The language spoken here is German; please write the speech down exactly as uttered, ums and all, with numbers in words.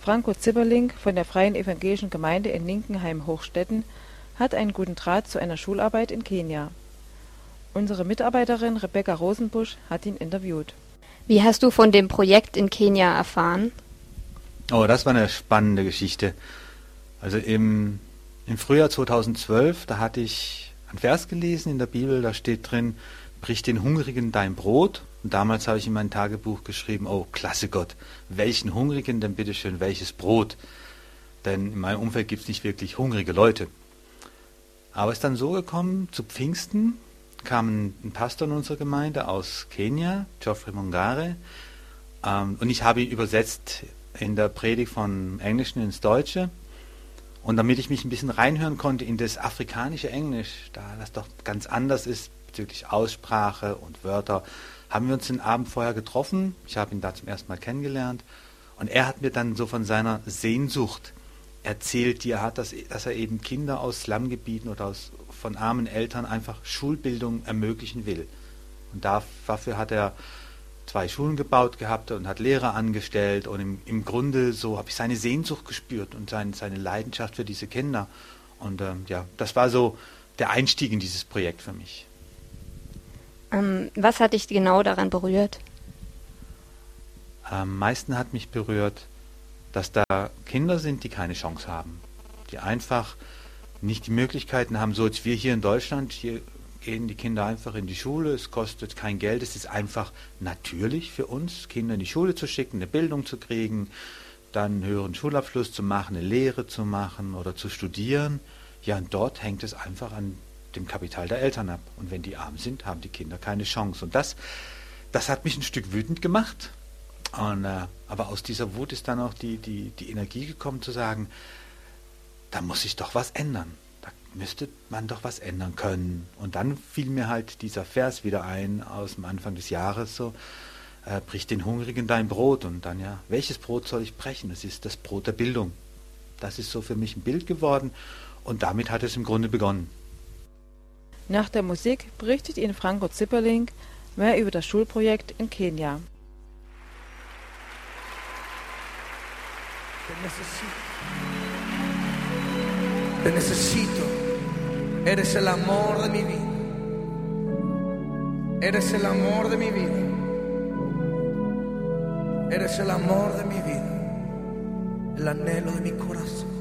Franco Zipperling von der Freien Evangelischen Gemeinde in Linkenheim-Hochstetten hat einen guten Draht zu einer Schularbeit in Kenia. Unsere Mitarbeiterin Rebecca Rosenbusch hat ihn interviewt. Wie hast du von dem Projekt in Kenia erfahren? Oh, das war eine spannende Geschichte. Also im, im Frühjahr zweitausendzwölf, da hatte ich einen Vers gelesen in der Bibel, da steht drin, brich den Hungrigen dein Brot. Und damals habe ich in mein Tagebuch geschrieben, oh, klasse Gott, welchen Hungrigen denn bitteschön, welches Brot? Denn in meinem Umfeld gibt es nicht wirklich hungrige Leute. Aber es ist dann so gekommen, zu Pfingsten kam ein Pastor in unserer Gemeinde aus Kenia, Geoffrey Mongare, ähm, und ich habe ihn übersetzt in der Predigt vom Englischen ins Deutsche. Und damit ich mich ein bisschen reinhören konnte in das afrikanische Englisch, da das doch ganz anders ist bezüglich Aussprache und Wörter, haben wir uns den Abend vorher getroffen. Ich habe ihn da zum ersten Mal kennengelernt. Und er hat mir dann so von seiner Sehnsucht erzählt, die er hat, dass, dass er eben Kinder aus Slumgebieten oder aus, von armen Eltern einfach Schulbildung ermöglichen will. Und dafür hat er zwei Schulen gebaut gehabt und hat Lehrer angestellt. Und im, im Grunde so habe ich seine Sehnsucht gespürt und sein, seine Leidenschaft für diese Kinder. Und ähm, ja, das war so der Einstieg in dieses Projekt für mich. Ähm, was hat dich genau daran berührt? Am meisten hat mich berührt, dass da Kinder sind, die keine Chance haben, die einfach nicht die Möglichkeiten haben, so als wir hier in Deutschland, hier gehen die Kinder einfach in die Schule, es kostet kein Geld, es ist einfach natürlich für uns, Kinder in die Schule zu schicken, eine Bildung zu kriegen, dann einen höheren Schulabschluss zu machen, eine Lehre zu machen oder zu studieren. Ja, und dort hängt es einfach an dem Kapital der Eltern ab. Und wenn die arm sind, haben die Kinder keine Chance. Und das, das hat mich ein Stück wütend gemacht. Und, äh, aber aus dieser Wut ist dann auch die, die, die Energie gekommen zu sagen, da muss sich doch was ändern. Da müsste man doch was ändern können. Und dann fiel mir halt dieser Vers wieder ein aus dem Anfang des Jahres, so, äh, brich den Hungrigen dein Brot. Und dann, ja, welches Brot soll ich brechen? Das ist das Brot der Bildung. Das ist so für mich ein Bild geworden. Und damit hat es im Grunde begonnen. Nach der Musik berichtet Ihnen Franco Zipperling mehr über das Schulprojekt in Kenia. Te necesito, eres el amor de mi vida, eres el amor de mi vida, eres el amor de mi vida, el anhelo de mi corazón.